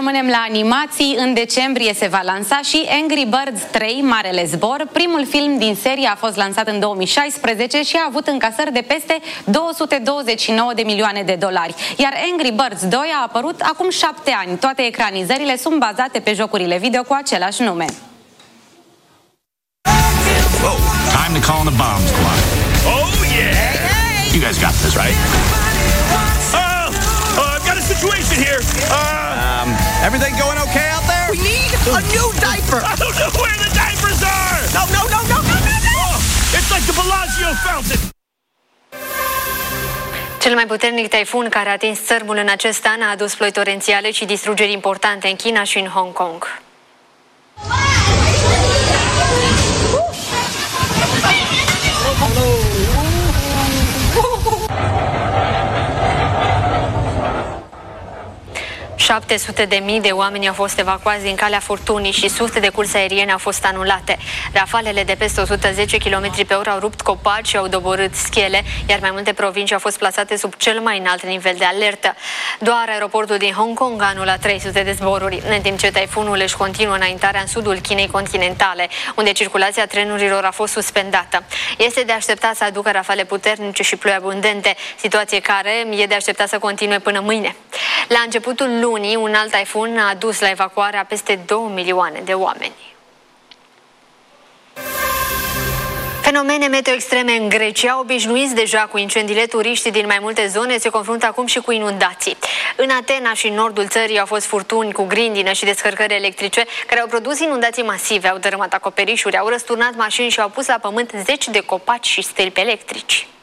Rămânem la animații. În decembrie se va lansa și Angry Birds 3, Marele Zbor. Primul film din serie a fost lansat în 2016 și a avut încasări de peste 229 de milioane de dolari. Iar Angry Birds 2 a apărut acum 7 ani. Toate ecranizările sunt bazate pe jocurile video cu același nume. Whoa, time to call in the bomb squad. Oh yeah! You guys got this, right? I've got a situation here. Everything going okay out there? We need a new diaper. I don't know where the diapers are. No. It's like the Bellagio fountain. Cel mai puternic taifun care a atins țărmul în acest an a adus ploi torențiale și distrugeri importante în China și în Hong Kong. De oameni au fost evacuați din calea furtunii și sute de curse aeriene au fost anulate. Rafalele de peste 110 km/h au rupt copaci și au doborât schele, iar mai multe provincii au fost plasate sub cel mai înalt nivel de alertă. Doar aeroportul din Hong Kong a anulat 300 de zboruri, în timp ce taifunul își continuă înaintarea în sudul Chinei continentale, unde circulația trenurilor a fost suspendată. Este de așteptat să aducă rafale puternice și ploi abundente, situație care e de așteptat să continue până mâine. La începutul lunii, un alt taifun a dus la evacuarea peste 2 milioane de oameni. Fenomene meteo extreme în Grecia, obișnuiți deja cu incendiile, turiștii din mai multe zone se confruntă acum și cu inundații. În Atena și în nordul țării au fost furtuni cu grindină și descărcări electrice care au produs inundații masive, au dărâmat acoperișuri, au răsturnat mașini și au pus la pământ zeci de copaci și stâlpi electrici.